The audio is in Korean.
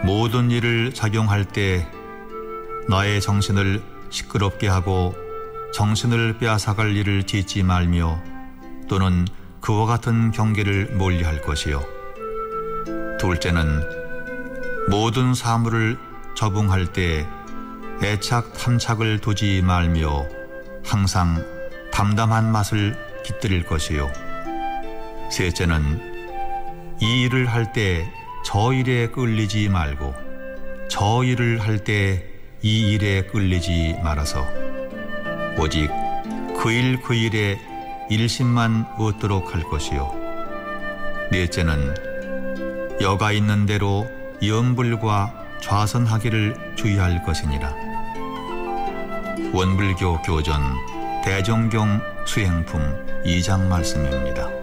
모든 일을 작용할 때 나의 정신을 시끄럽게 하고 정신을 빼앗아갈 일을 짓지 말며 또는 그와 같은 경계를 멀리할 것이요. 둘째는 모든 사물을 적응할 때 애착 탐착을 두지 말며 항상 담담한 맛을 깃들일 것이요. 셋째는 이 일을 할 때 저 일에 끌리지 말고 저 일을 할 때 이 일에 끌리지 말아서 오직 그 일에 일심만 얻도록 할 것이요. 넷째는 여가 있는 대로 염불과 좌선하기를 주의할 것이니라. 원불교 교전 대종경 수행품 2장 말씀입니다.